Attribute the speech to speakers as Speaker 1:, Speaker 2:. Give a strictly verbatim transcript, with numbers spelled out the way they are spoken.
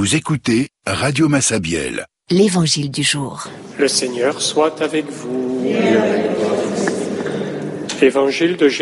Speaker 1: Vous écoutez Radio Massabielle.
Speaker 2: L'Évangile du jour.
Speaker 3: Le Seigneur soit avec vous. Évangile de Jésus.